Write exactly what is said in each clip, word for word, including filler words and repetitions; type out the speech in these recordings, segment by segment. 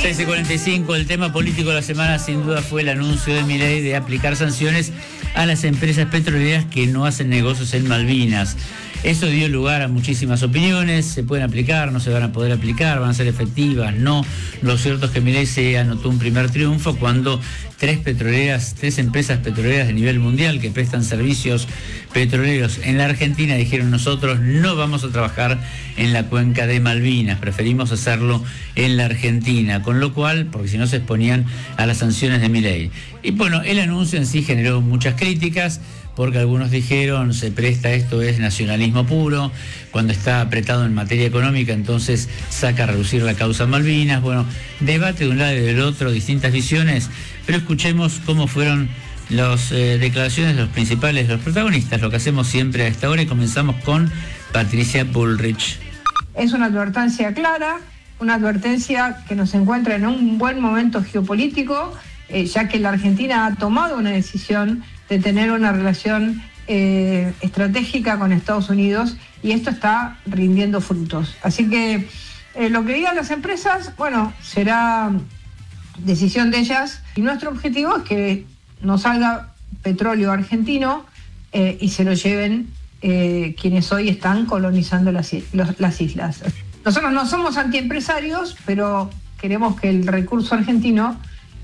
trece cuarenta y cinco, el tema político de la semana sin duda fue el anuncio de Milei de aplicar sanciones a las empresas petroleras que no hacen negocios en Malvinas. Eso dio lugar a muchísimas opiniones, se pueden aplicar, no se van a poder aplicar, van a ser efectivas, no. Lo cierto es que Milei se anotó un primer triunfo cuando tres petroleras, tres empresas petroleras de nivel mundial que prestan servicios petroleros en la Argentina dijeron: nosotros no vamos a trabajar en la cuenca de Malvinas, preferimos hacerlo en la Argentina, con lo cual, porque si no se exponían a las sanciones de Milei. Y bueno, el anuncio en sí generó muchas críticas, porque algunos dijeron, se presta, esto es nacionalismo puro, cuando está apretado en materia económica, entonces saca a reducir la causa Malvinas. Bueno, debate de un lado y del otro, distintas visiones, pero escuchemos cómo fueron las eh, declaraciones de los principales, los protagonistas, lo que hacemos siempre a esta hora, y comenzamos con Patricia Bullrich. Es una advertencia clara, una advertencia que nos encuentra en un buen momento geopolítico, eh, ya que la Argentina ha tomado una decisión de tener una relación eh, estratégica con Estados Unidos, y esto está rindiendo frutos. Así que eh, lo que digan las empresas, bueno, será decisión de ellas, y nuestro objetivo es que no salga petróleo argentino eh, y se lo lleven eh, quienes hoy están colonizando las, los, las islas. Nosotros no somos antiempresarios, pero queremos que el recurso argentino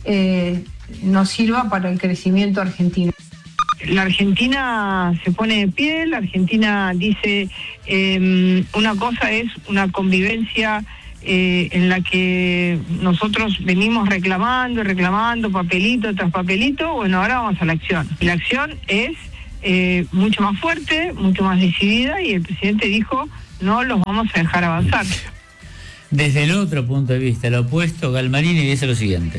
eh, nos sirva para el crecimiento argentino. La Argentina se pone de pie, la Argentina dice, eh, una cosa es una convivencia eh, en la que nosotros venimos reclamando y reclamando, papelito tras papelito. Bueno, ahora vamos a la acción. La acción es eh, mucho más fuerte, mucho más decidida, y el presidente dijo, no los vamos a dejar avanzar. Desde el otro punto de vista, el opuesto, Galmarini dice lo siguiente.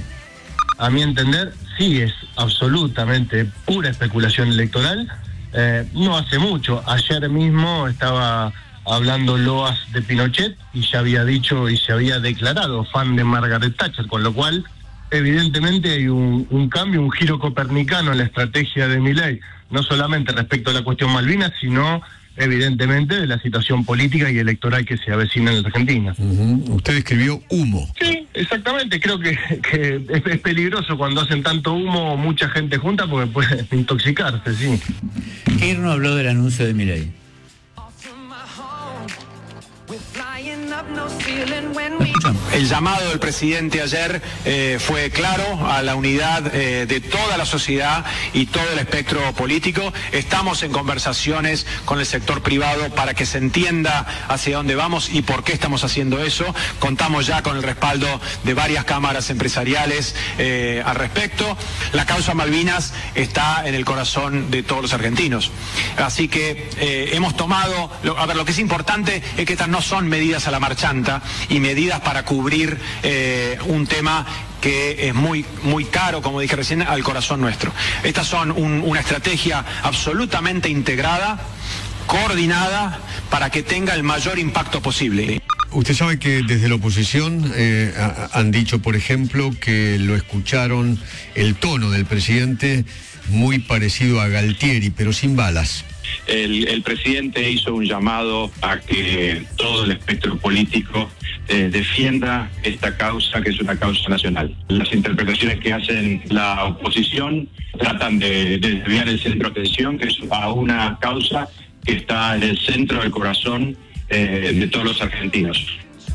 A mi entender, sí es absolutamente pura especulación electoral. Eh, no hace mucho, ayer mismo estaba hablando loas de Pinochet y ya había dicho y se había declarado fan de Margaret Thatcher, con lo cual evidentemente hay un, un cambio, un giro copernicano en la estrategia de Milei, no solamente respecto a la cuestión Malvinas, sino evidentemente de la situación política y electoral que se avecina en la Argentina. Uh-huh. Usted escribió humo. Sí, exactamente. Creo que, que es, es peligroso cuando hacen tanto humo mucha gente junta, porque puede intoxicarse, sí. Kirchner habló del anuncio de Milei. El llamado del presidente ayer eh, fue claro a la unidad eh, de toda la sociedad y todo el espectro político. Estamos en conversaciones con el sector privado para que se entienda hacia dónde vamos y por qué estamos haciendo eso. Contamos ya con el respaldo de varias cámaras empresariales eh, al respecto. La causa Malvinas está en el corazón de todos los argentinos. Así que eh, hemos tomado, lo, a ver, lo que es importante es que estas no son medidas a la marchanta y medidas para cubrir eh, un tema que es muy, muy caro, como dije recién, al corazón nuestro. Estas son un, una estrategia absolutamente integrada, coordinada, para que tenga el mayor impacto posible. Usted sabe que desde la oposición eh, han dicho, por ejemplo, que lo escucharon el tono del presidente muy parecido a Galtieri, pero sin balas. El, el presidente hizo un llamado a que todo el espectro político eh, defienda esta causa, que es una causa nacional. Las interpretaciones que hacen la oposición tratan de, de desviar el centro de atención, que es a una causa que está en el centro del corazón eh, de todos los argentinos.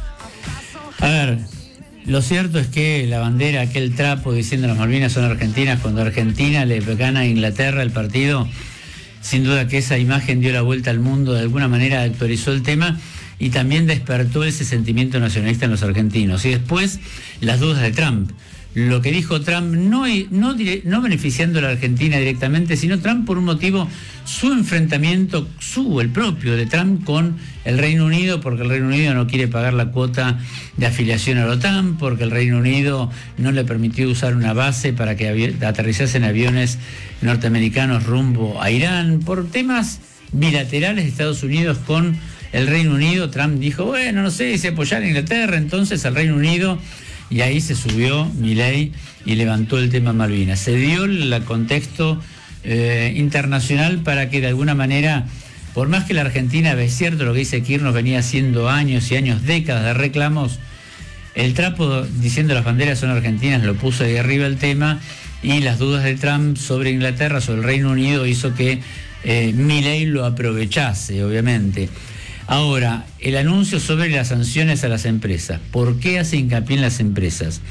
A ver, lo cierto es que la bandera, aquel trapo diciendo las Malvinas son argentinas, cuando Argentina le gana a Inglaterra el partido, sin duda que esa imagen dio la vuelta al mundo, de alguna manera actualizó el tema y también despertó ese sentimiento nacionalista en los argentinos. Y después, las dudas de Trump. Lo que dijo Trump, no, no, no beneficiando a la Argentina directamente, sino Trump por un motivo, su enfrentamiento, su, el propio de Trump con el Reino Unido, porque el Reino Unido no quiere pagar la cuota de afiliación a la OTAN, porque el Reino Unido no le permitió usar una base para que aterrizasen aviones norteamericanos rumbo a Irán, por temas bilaterales de Estados Unidos con el Reino Unido. Trump dijo, bueno, no sé si apoyar a Inglaterra, entonces al Reino Unido. Y ahí se subió Milei y levantó el tema Malvinas. Se dio el contexto eh, internacional para que de alguna manera, por más que la Argentina, es cierto lo que dice Kirchner, venía haciendo años y años, décadas de reclamos, El trapo, diciendo las banderas son argentinas, lo puso ahí arriba el tema, y las dudas de Trump sobre Inglaterra, sobre el Reino Unido, hizo que eh, Milei lo aprovechase, obviamente. Ahora, el anuncio sobre las sanciones a las empresas. ¿Por qué hace hincapié en las empresas?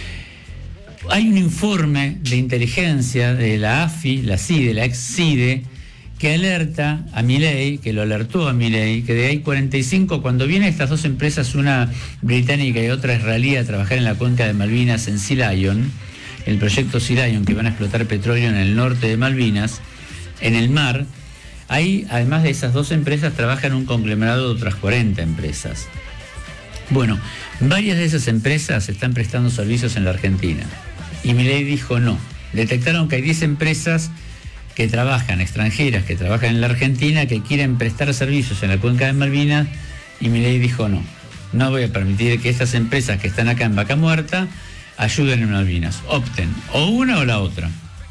Hay un informe de inteligencia de la A F I, la CIDE, la ex CIDE, que alerta a Milei, que lo alertó a Milei, que de ahí cuarenta y cinco, cuando vienen estas dos empresas, una británica y otra israelí, a trabajar en la cuenca de Malvinas en Sea Lion, el proyecto Sea Lion, que van a explotar petróleo en el norte de Malvinas, en el mar. Ahí, además de esas dos empresas, trabajan un conglomerado de otras cuarenta empresas. Bueno, varias de esas empresas están prestando servicios en la Argentina. Y Milei dijo no. Detectaron que hay diez empresas que trabajan, extranjeras, que trabajan en la Argentina, que quieren prestar servicios en la cuenca de Malvinas, y Milei dijo no. No voy a permitir que estas empresas que están acá en Vaca Muerta ayuden en Malvinas. Opten, o una o la otra.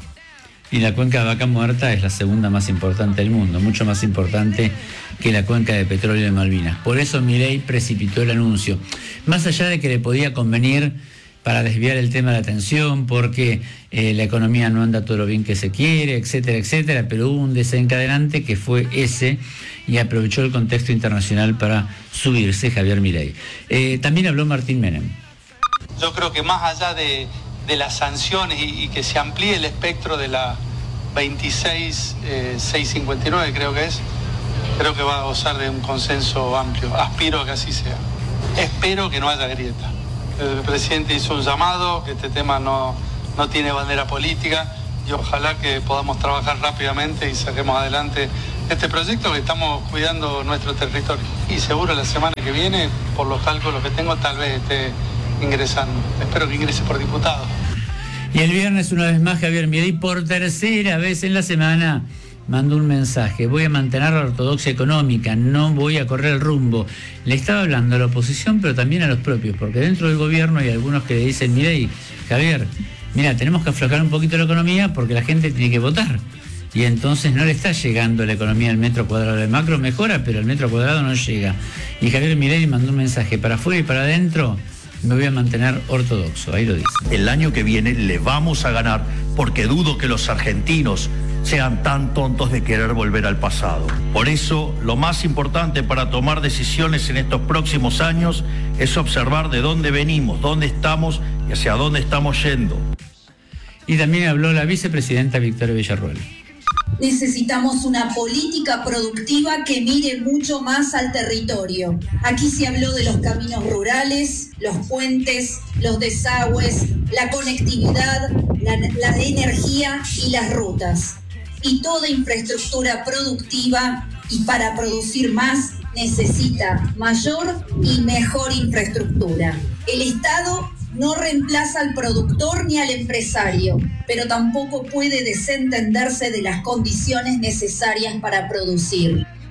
Y la cuenca de Vaca Muerta es la segunda más importante del mundo, mucho más importante que la cuenca de petróleo de Malvinas. Por eso Milei precipitó el anuncio. Más allá de que le podía convenir para desviar el tema de la atención, porque eh, la economía no anda todo lo bien que se quiere, etcétera, etcétera, pero hubo un desencadenante que fue ese, y aprovechó el contexto internacional para subirse Javier Milei. Eh, también habló Martín Menem. Yo creo que más allá de... de las sanciones y, y que se amplíe el espectro de la veintiséis mil seiscientos cincuenta y nueve, creo que es, creo que va a gozar de un consenso amplio. Aspiro a que así sea. Espero que no haya grieta. El presidente hizo un llamado, que este tema no, no tiene bandera política, y ojalá que podamos trabajar rápidamente y saquemos adelante este proyecto, que estamos cuidando nuestro territorio. Y seguro la semana que viene, por los cálculos que tengo, tal vez esté ingresando. Espero que ingrese por diputado. Y el viernes, una vez más, Javier Milei, por tercera vez en la semana, mandó un mensaje: voy a mantener la ortodoxia económica, no voy a correr el rumbo. Le estaba hablando a la oposición, pero también a los propios, porque dentro del gobierno hay algunos que le dicen: Milei, Javier, mira, tenemos que aflojar un poquito la economía porque la gente tiene que votar. Y entonces no le está llegando la economía al metro cuadrado. El macro mejora, pero el metro cuadrado no llega. Y Javier Milei mandó un mensaje: para afuera y para adentro, me voy a mantener ortodoxo. Ahí lo dice. El año que viene le vamos a ganar, porque dudo que los argentinos sean tan tontos de querer volver al pasado. Por eso, lo más importante para tomar decisiones en estos próximos años es observar de dónde venimos, dónde estamos y hacia dónde estamos yendo. Y también habló la vicepresidenta Victoria Villarruel. Necesitamos una política productiva que mire mucho más al territorio. Aquí se habló de los caminos rurales, los puentes, los desagües, la conectividad, la, la energía y las rutas. Y toda infraestructura productiva, y para producir más necesita mayor y mejor infraestructura. El Estado no reemplaza al productor ni al empresario, pero tampoco puede desentenderse de las condiciones necesarias para producir.